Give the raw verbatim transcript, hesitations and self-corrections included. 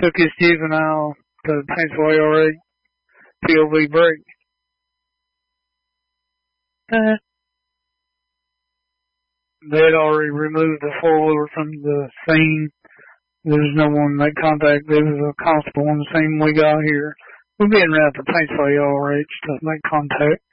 took his juvenile to Paintsville A R A P O V break. Uh, they had already removed the four-wheeler from the scene. There was no one that contact. There was a constable on the scene we got here. We're getting around to Paintsville A R H to make contact.